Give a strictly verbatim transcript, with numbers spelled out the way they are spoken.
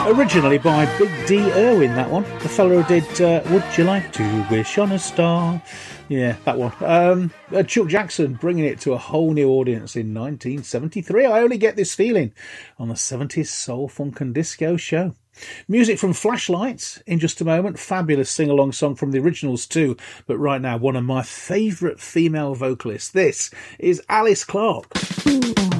Originally by Big D. Irwin, that one. The fellow who did uh, Would You Like to Wish on a Star? Yeah, that one. Um, uh, Chuck Jackson bringing it to a whole new audience in nineteen seventy-three. I Only Get This Feeling on the seventies Soul, Funk and Disco show. Music from Flashlights in just a moment. Fabulous sing-along song from the originals too. But right now, one of my favourite female vocalists. This is Alice Clark.